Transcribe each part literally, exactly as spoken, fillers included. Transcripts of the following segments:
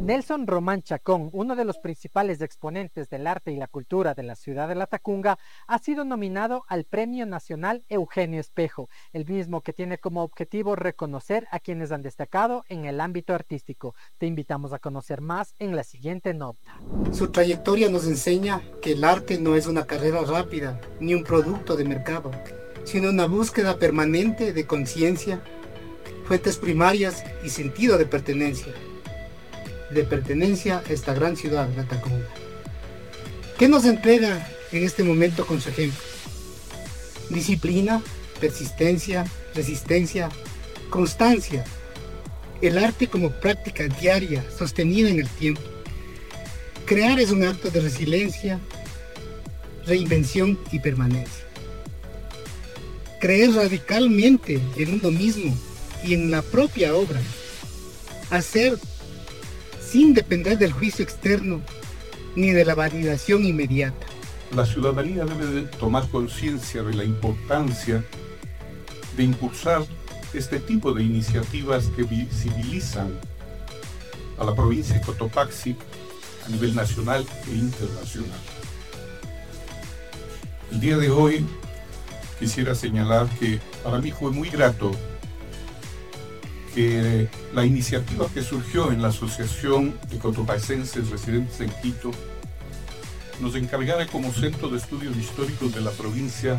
Nelson Román Chacón, uno de los principales exponentes del arte y la cultura de la ciudad de Latacunga, ha sido nominado al Premio Nacional Eugenio Espejo, el mismo que tiene como objetivo reconocer a quienes han destacado en el ámbito artístico. Te invitamos a conocer más en la siguiente nota. Su trayectoria nos enseña que el arte no es una carrera rápida ni un producto de mercado, sino una búsqueda permanente de conciencia, fuentes primarias y sentido de pertenencia. de pertenencia a esta gran ciudad, Latacunga. ¿Qué nos entrega en este momento con su ejemplo? Disciplina, persistencia, resistencia, constancia. El arte como práctica diaria, sostenida en el tiempo. Crear es un acto de resiliencia, reinvención y permanencia. Creer radicalmente en uno mismo y en la propia obra. Hacer sin depender del juicio externo ni de la validación inmediata. La ciudadanía debe de tomar conciencia de la importancia de impulsar este tipo de iniciativas que visibilizan a la provincia de Cotopaxi a nivel nacional e internacional. El día de hoy quisiera señalar que para mí fue muy grato que la iniciativa que surgió en la Asociación de Cotopaxenses Residentes en Quito nos encargara como Centro de Estudios Históricos de la provincia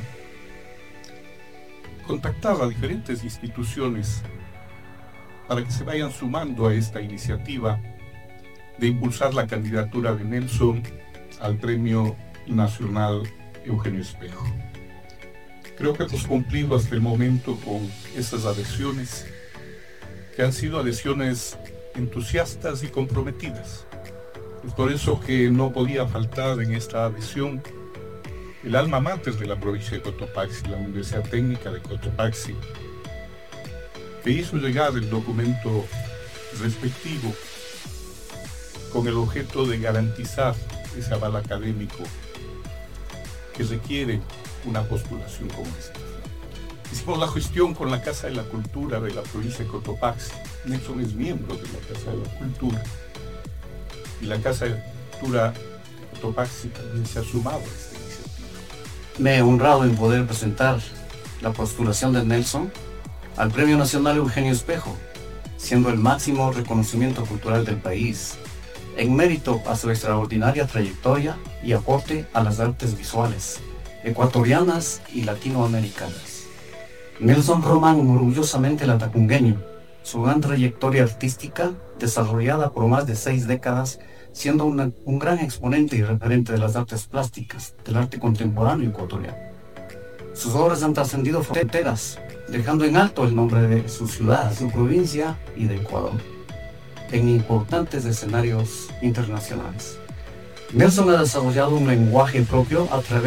contactar a diferentes instituciones para que se vayan sumando a esta iniciativa de impulsar la candidatura de Nelson al Premio Nacional Eugenio Espejo. Creo que hemos cumplido hasta el momento con esas adhesiones, que han sido adhesiones entusiastas y comprometidas. Es por eso que no podía faltar en esta adhesión el alma mater de la provincia de Cotopaxi, la Universidad Técnica de Cotopaxi, que hizo llegar el documento respectivo con el objeto de garantizar ese aval académico que requiere una postulación como esta. Hicimos la gestión con la Casa de la Cultura de la provincia de Cotopaxi. Nelson es miembro de la Casa de la Cultura. Y la Casa de la Cultura de Cotopaxi también se ha sumado a esta iniciativa. Me he honrado en poder presentar la postulación de Nelson al Premio Nacional Eugenio Espejo, siendo el máximo reconocimiento cultural del país, en mérito a su extraordinaria trayectoria y aporte a las artes visuales, ecuatorianas y latinoamericanas. Nelson Román, orgullosamente latacungueño, su gran trayectoria artística desarrollada por más de seis décadas, siendo una, un gran exponente y referente de las artes plásticas, del arte contemporáneo ecuatoriano. Sus obras han trascendido fronteras, dejando en alto el nombre de su ciudad, su provincia y de Ecuador, en importantes escenarios internacionales. Nelson ha desarrollado un lenguaje propio a través